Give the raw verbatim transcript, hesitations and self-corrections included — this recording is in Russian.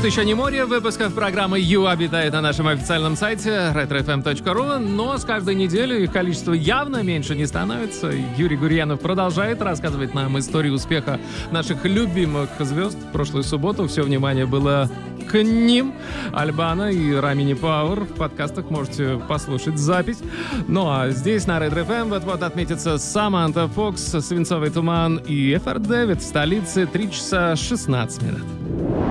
что еще не море выпусков программы «Ю» обитает на нашем официальном сайте ретро эф эм точка ру, но с каждой неделей их количество явно меньше не становится. Юрий Гурьянов продолжает рассказывать нам историю успеха наших любимых звезд. В прошлую субботу все внимание было к ним. Альбана и Рамини Пауэр. В подкастах можете послушать запись. Ну а здесь на Ретро эф эм вот-вот отметится Саманта Фокс, Свинцовый туман и Эф Эр Дэвид в столице три часа шестнадцать минут.